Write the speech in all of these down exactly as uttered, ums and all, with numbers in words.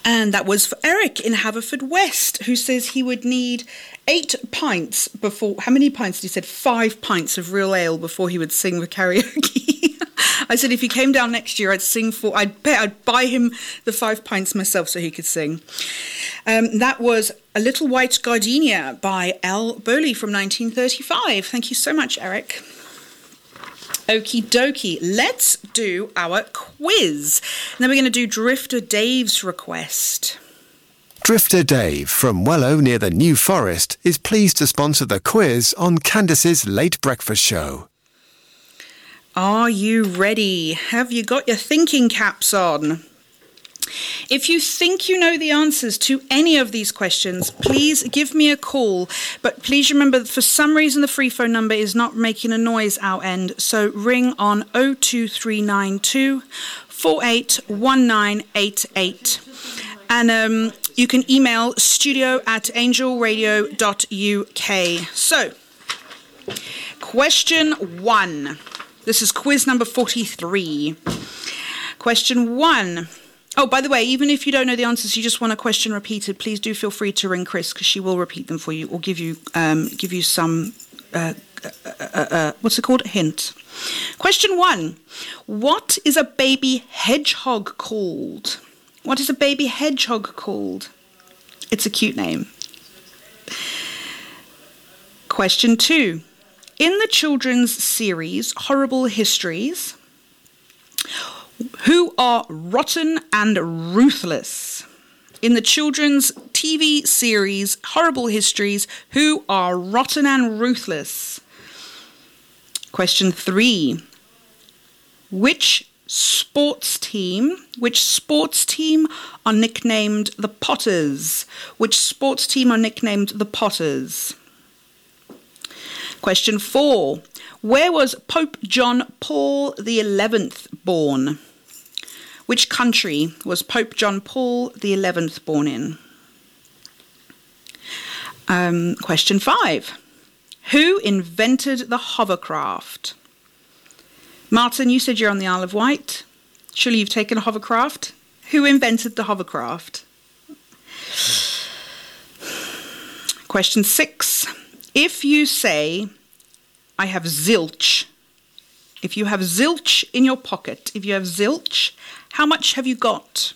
And that was for Eric in Haverfordwest, who says he would need eight pints before... How many pints? He said five pints of real ale before he would sing the karaoke. I said if he came down next year, I'd sing for... I'd, pay, I'd buy him the five pints myself so he could sing. Um, that was A Little White Gardenia by Al Bowley from nineteen thirty-five. Thank you so much, Eric. Okie dokie, let's do our quiz. And then we're going to do Drifter Dave's request. Drifter Dave from Wellow near the New Forest is pleased to sponsor the quiz on Candace's Late Breakfast Show. Are you ready? Have you got your thinking caps on? If you think you know the answers to any of these questions, please give me a call. But please remember, for some reason, the free phone number is not making a noise our end. So ring on oh two three nine two, four eight one nine eight eight. And um, you can email studio at angel radio dot u k. So, question one. This is quiz number forty-three. Question one. Oh, by the way, even if you don't know the answers, you just want a question repeated, please do feel free to ring Chris, because she will repeat them for you or give you um, give you some, uh, uh, uh, uh, what's it called? A hint. Question one. What is a baby hedgehog called? What is a baby hedgehog called? It's a cute name. Question two. In the children's series, Horrible Histories, who are rotten and ruthless? In the children's T V series, Horrible Histories, who are rotten and ruthless? Question three. Which sports team, which sports team are nicknamed the Potters? Which sports team are nicknamed the Potters? Question four. Where was Pope John Paul the eleventh born? Which country was Pope John Paul the eleventh born in? Um, question five. Who invented the hovercraft? Martin, you said you're on the Isle of Wight. Surely you've taken a hovercraft. Who invented the hovercraft? Question six. If you say, I have zilch, if you have zilch in your pocket, if you have zilch, how much have you got?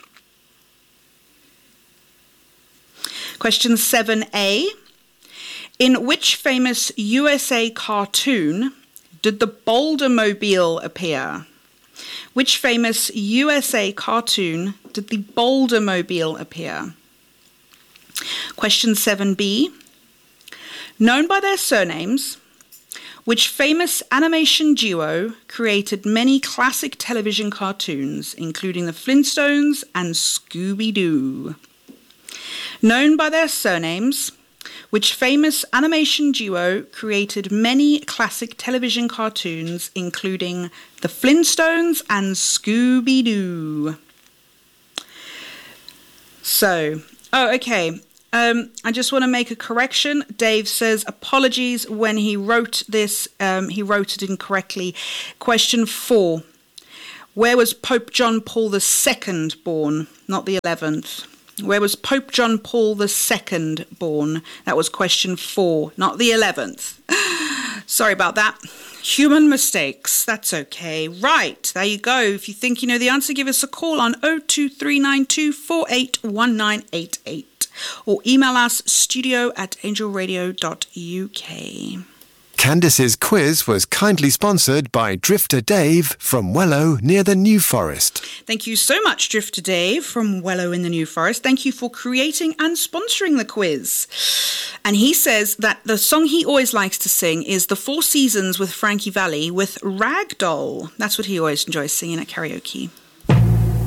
Question seven A. In which famous U S A cartoon did the Boulder-mobile appear? Which famous U S A cartoon did the Boulder-mobile appear? Question seven B. Known by their surnames, which famous animation duo created many classic television cartoons, including the Flintstones and Scooby-Doo? Known by their surnames, which famous animation duo created many classic television cartoons, including the Flintstones and Scooby-Doo? So, oh, okay. Um, I just want to make a correction. Dave says, apologies, when he wrote this, um, he wrote it incorrectly. Question four. Where was Pope John Paul the Second born? Not the eleventh. Where was Pope John Paul the Second born? That was question four, not the eleventh. Sorry about that. Human mistakes. That's okay. Right, there you go. If you think you know the answer, give us a call on oh two three nine two, four eight one nine eight eight. Or email us studio at angel radio dot u k. Candace's quiz was kindly sponsored by Drifter Dave from Wellow near the New Forest. Thank you so much, Drifter Dave from Wellow in the New Forest. Thank you for creating and sponsoring the quiz. And he says that the song he always likes to sing is The Four Seasons with Frankie Valli with Ragdoll. That's what he always enjoys singing at karaoke.